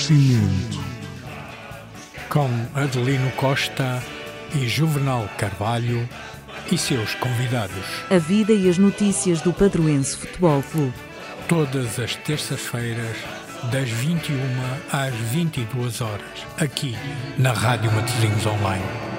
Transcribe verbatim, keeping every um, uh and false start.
Nascimento. Com Adelino Costa e Juvenal Carvalho e seus convidados. A vida e as notícias do Padroense Futebol Clube. Todas as terças-feiras, das vinte e uma às vinte e duas horas, aqui na Rádio Matosinhos Online.